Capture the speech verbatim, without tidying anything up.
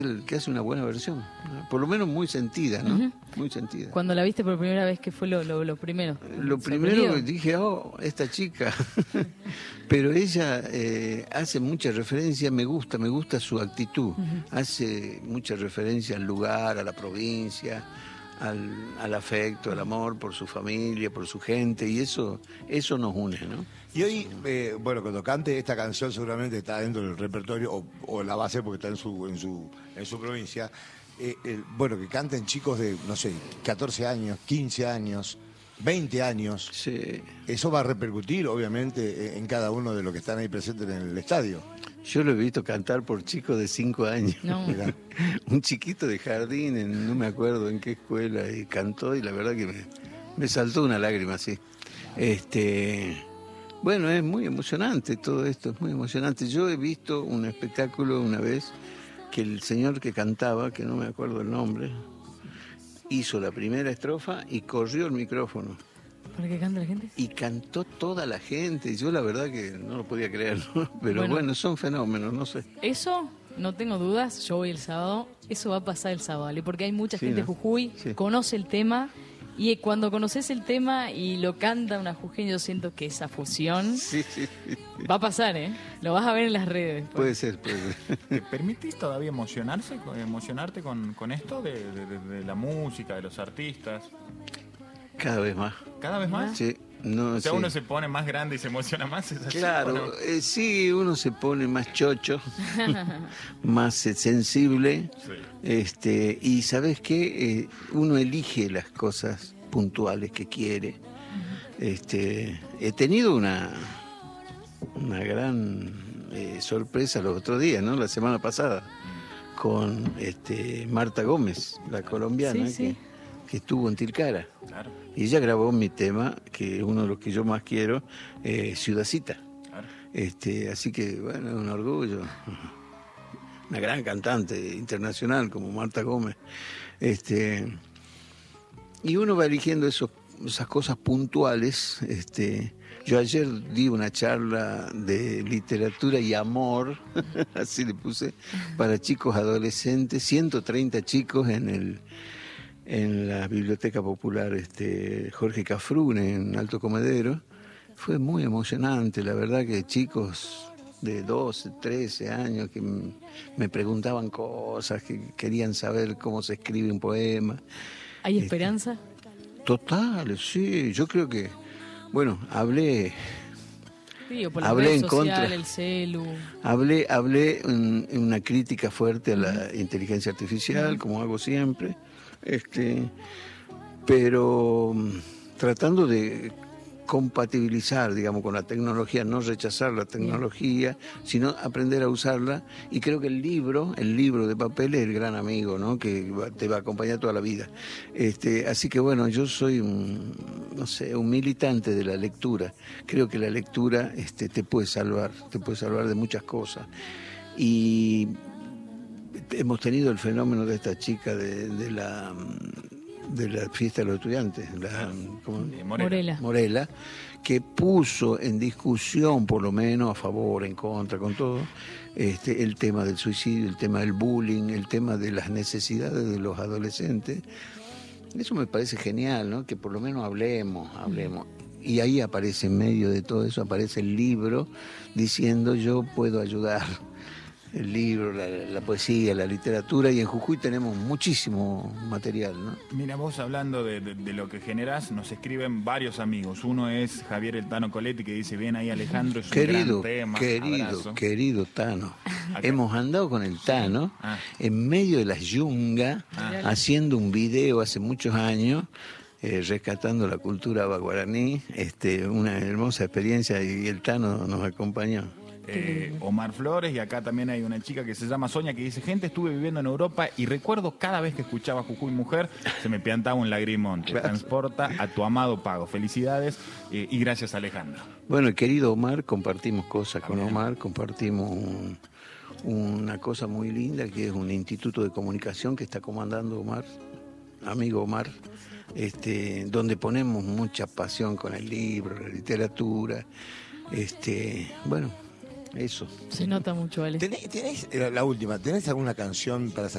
el que hace una buena versión, ¿no? Por lo menos muy sentida, ¿no? Uh-huh. Muy sentida. Cuando la viste por primera vez, ¿qué fue lo, lo, lo primero? Lo primero que dije, oh, esta chica. Pero ella eh, hace mucha referencia, me gusta, me gusta su actitud. Uh-huh. Hace mucha referencia al lugar, a la provincia, al, al afecto, al amor por su familia, por su gente, y eso, eso nos une, ¿no? Y hoy, eh, bueno, cuando cante esta canción seguramente está dentro del repertorio, o, o la va a hacer porque está en su, en su, en su provincia. Eh, el, bueno, que canten chicos de, no sé, catorce años, quince años, veinte años. Sí. Eso va a repercutir, obviamente, en cada uno de los que están ahí presentes en el estadio. Yo lo he visto cantar por chicos de cinco años. No. Un chiquito de jardín, en, no me acuerdo en qué escuela, y cantó, y la verdad que me, me saltó una lágrima, sí. Este... Bueno, es muy emocionante todo esto, es muy emocionante. Yo he visto un espectáculo una vez que el señor que cantaba, que no me acuerdo el nombre, hizo la primera estrofa y corrió el micrófono. ¿Para qué canta la gente? Y cantó toda la gente. Yo la verdad que no lo podía creer, ¿no? Pero bueno, bueno, son fenómenos, no sé. Eso, no tengo dudas, yo voy el sábado, eso va a pasar el sábado, ¿vale? Porque hay mucha sí, gente de ¿no? Jujuy, sí. Conoce el tema. Y cuando conoces el tema y lo canta una jujeña, yo siento que esa fusión sí, sí, sí. va a pasar, ¿eh? Lo vas a ver en las redes. Pues. Puede ser, puede ser. ¿Te permitís todavía emocionarse, emocionarte con, con esto de, de, de la música, de los artistas? Cada vez más. ¿Cada vez más? Sí. No, o sea, sí. uno se pone más grande y se emociona más. ¿Es así, claro, no? eh, sí, uno se pone más chocho, más eh, sensible, sí. este, y ¿sabes qué? Eh, uno elige las cosas puntuales que quiere. Uh-huh. Este, he tenido una, una gran eh, sorpresa los otros días, ¿no? La semana pasada, uh-huh. con este, Marta Gómez, la colombiana, sí, sí. Que, que estuvo en Tilcara. Claro. Y ella grabó mi tema, que es uno de los que yo más quiero, eh, Ciudadcita. Claro. Este, así que, bueno, es un orgullo. Una gran cantante internacional como Marta Gómez. Este, y uno va eligiendo esos, esas cosas puntuales. Este, yo ayer di una charla de literatura y amor, así le puse, para chicos adolescentes, ciento treinta chicos en el... en la Biblioteca Popular este, Jorge Cafrune, en Alto Comedero. Fue muy emocionante, la verdad que chicos de doce, trece años que me preguntaban cosas, que querían saber cómo se escribe un poema. ¿Hay esperanza? Este, total, sí, yo creo que, bueno, hablé... Sí, o por hablé en social, contra, el celu. Hablé, hablé en, en una crítica fuerte a la uh-huh. inteligencia artificial, uh-huh. como hago siempre. Este, pero tratando de compatibilizar, digamos, con la tecnología, no rechazar la tecnología, sino aprender a usarla. Y creo que el libro, el libro de papel es el gran amigo, ¿no? Que va, te va a acompañar toda la vida. Este, así que bueno, yo soy un, no sé, un militante de la lectura. Creo que la lectura este, te puede salvar, te puede salvar de muchas cosas. Y hemos tenido el fenómeno de esta chica de, de la de la fiesta de los estudiantes, la, ¿cómo? Morela. Morela, que puso en discusión, por lo menos a favor, en contra, con todo, este, el tema del suicidio, el tema del bullying, el tema de las necesidades de los adolescentes. Eso me parece genial, ¿no? Que por lo menos hablemos, hablemos. Y ahí aparece, en medio de todo eso, aparece el libro diciendo yo puedo ayudar. El libro, la, la poesía, la literatura, y en Jujuy tenemos muchísimo material, ¿no? Mira, vos hablando de, de, de lo que generás, nos escriben varios amigos. Uno es Javier El Tano Coletti, que dice, bien ahí Alejandro, es un querido, gran tema. Querido, abrazo. querido Tano. Hemos andado con el Tano ah. en medio de las yungas, ah. haciendo un video hace muchos años, Eh, rescatando la cultura baguaraní, este, una hermosa experiencia, y el Tano nos acompañó. Eh, Omar Flores, y acá también hay una chica que se llama Sonia que dice, gente, estuve viviendo en Europa y recuerdo cada vez que escuchaba Jujuy Mujer se me piantaba un lagrimón. Te transporta a tu amado Pago. Felicidades eh, y gracias, Alejandro. Bueno, querido Omar, compartimos cosas con Omar, compartimos un, una cosa muy linda que es un instituto de comunicación que está comandando Omar, amigo Omar, este, donde ponemos mucha pasión con el libro, la literatura, este, bueno, eso. Se nota mucho, Ale. ¿Tenés, tenés, la última, ¿tenés alguna canción para sacar?